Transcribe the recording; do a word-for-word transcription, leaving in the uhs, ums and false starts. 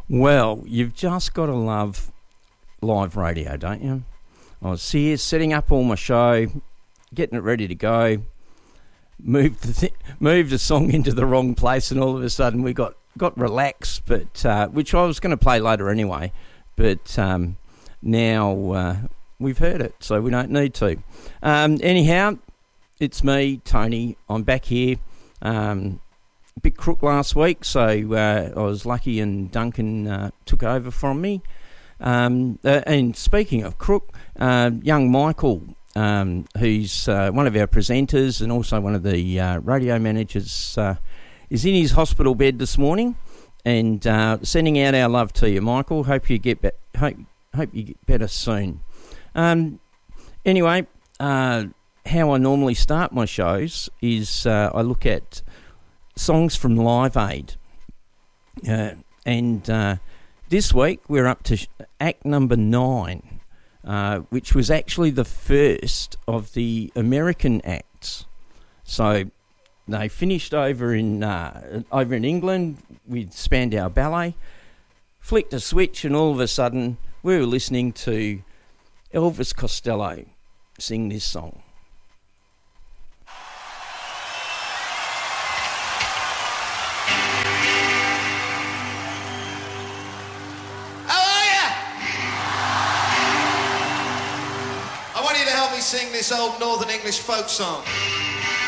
Well, you've just got to love live radio, don't you? I was here setting up all my show, getting it ready to go, moved the, th- moved the song into the wrong place, and all of a sudden we got, got relaxed, but uh, which I was going to play later anyway, but um, now uh, we've heard it, so we don't need to. Um, anyhow, it's me, Tony. I'm back here. Um, bit crook last week, so uh, I was lucky and Duncan uh, took over from me. Um, uh, and speaking of crook, uh, young Michael, um, who's uh, one of our presenters and also one of the uh, radio managers, uh, is in his hospital bed this morning, and uh, sending out our love to you, Michael. Hope you get be- hope hope you get better soon. Um, anyway, uh, how I normally start my shows is uh, I look at songs from Live Aid, uh, and uh, this week we're up to act number nine, uh, which was actually the first of the American acts. So they finished over in uh, over in England with Spandau Ballet, flicked a switch, and all of a sudden we were listening to Elvis Costello sing this song. Sing this old Northern English folk song.